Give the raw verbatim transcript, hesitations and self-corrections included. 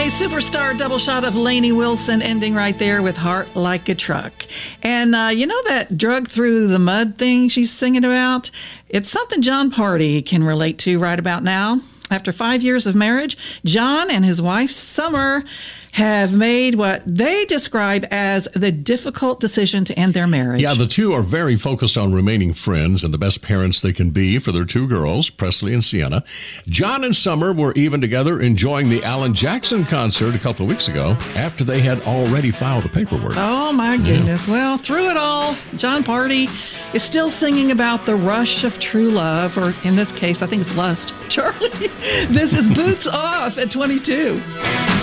A superstar double shot of Lainey Wilson, ending right there with Heart Like a Truck. And uh, you know that drug through the mud thing she's singing about? It's something Jon Pardi can relate to right about now. After five years of marriage, Jon and his wife, Summer, have made what they describe as the difficult decision to end their marriage. Yeah, the two are very focused on remaining friends and the best parents they can be for their two girls, Presley and Sienna. Jon and Summer were even together enjoying the Alan Jackson concert a couple of weeks ago after they had already filed the paperwork. Oh, my goodness. Yeah. Well, through it all, Jon Pardi is still singing about the rush of true love, or in this case, I think it's lust. Charlie, this is Boots Off at twenty-two.